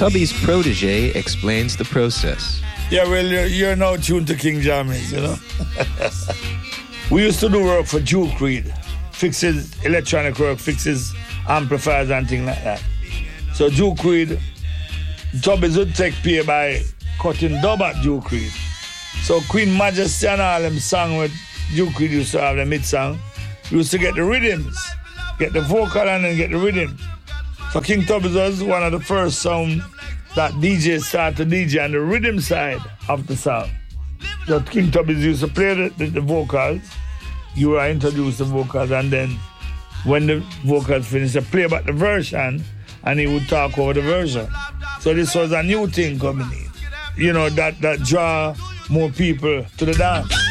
Tubby's protege explains the process. Yeah, well, you're now tuned to King Jammys, you know. We used to do work for Duke Reid, fixes electronic work, fixes amplifiers and things like that. So Duke Reid, Tubbies would take pay by cutting dub at Duke Reid. So Queen Majesty and all them song with Duke Reid used to have the mid-song. We used to get the rhythms, get the vocal and then get the rhythm. So King Tubbies was one of the first songs that DJ started to DJ on the rhythm side of the song. So King Tubbies used to play the vocals. You were introduced the vocals, and then when the vocals finished, they play back the version, and he would talk over the version. So this was a new thing coming in. You know, that draw more people to the dance.